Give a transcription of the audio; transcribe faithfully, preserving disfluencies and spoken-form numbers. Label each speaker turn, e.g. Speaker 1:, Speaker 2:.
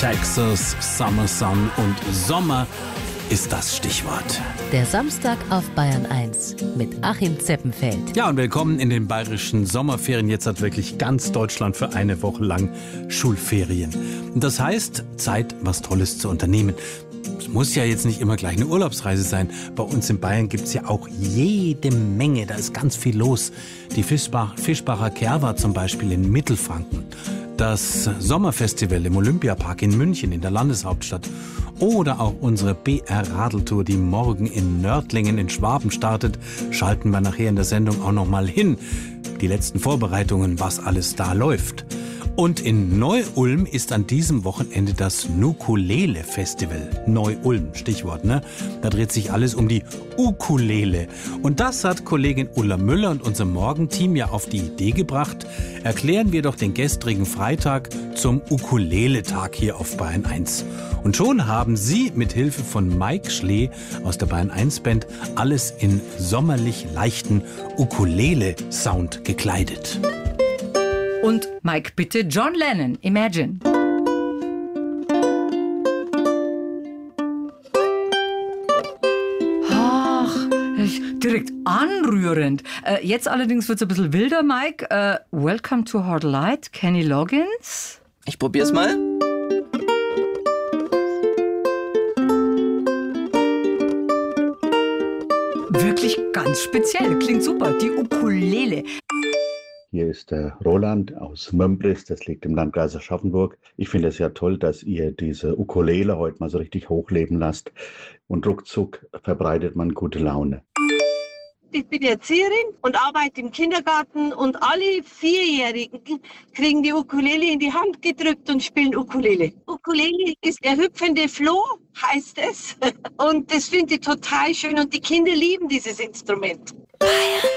Speaker 1: Texas, Summer Sun und Sommer ist das Stichwort.
Speaker 2: Der Samstag auf Bayern eins mit Achim Zeppenfeld.
Speaker 1: Ja, und willkommen in den bayerischen Sommerferien. Jetzt hat wirklich ganz Deutschland für eine Woche lang Schulferien. Und das heißt, Zeit, was Tolles zu unternehmen. Es muss ja jetzt nicht immer gleich eine Urlaubsreise sein. Bei uns in Bayern gibt es ja auch jede Menge. Da ist ganz viel los. Die Fischbach, Fischbacher Kerwa zum Beispiel in Mittelfranken. Das Sommerfestival im Olympiapark in München in der Landeshauptstadt. Oder auch unsere B R-Radeltour, die morgen in Nördlingen in Schwaben startet. Schalten wir nachher in der Sendung auch noch mal hin. Die letzten Vorbereitungen, was alles da läuft. Und in Neu-Ulm ist an diesem Wochenende das Nukulele-Festival. Neu-Ulm, Stichwort, ne? Da dreht sich alles um die Ukulele. Und das hat Kollegin Ulla Müller und unser Morgenteam ja auf die Idee gebracht. Erklären wir doch den gestrigen Freitag zum Ukulele-Tag hier auf Bayern eins. Und schon haben sie mit Hilfe von Mike Schlee aus der Bayern eins Band alles in sommerlich leichten Ukulele-Sound gekleidet.
Speaker 3: Und Mike, bitte John Lennon, Imagine. Ach, direkt anrührend. Äh, jetzt allerdings wird es ein bisschen wilder, Mike. Äh, Welcome to Hard Light, Kenny Loggins.
Speaker 4: Ich probier's mal.
Speaker 3: Wirklich ganz speziell, klingt super. Die Ukulele.
Speaker 5: Hier ist der Roland aus Mömbris, das liegt im Landkreis Aschaffenburg. Ich finde es ja toll, dass ihr diese Ukulele heute mal so richtig hochleben lasst und ruckzuck verbreitet man gute Laune.
Speaker 6: Ich bin Erzieherin und arbeite im Kindergarten und alle Vierjährigen kriegen die Ukulele in die Hand gedrückt und spielen Ukulele. Ukulele ist der hüpfende Floh, heißt es. Und das finde ich total schön und die Kinder lieben dieses Instrument.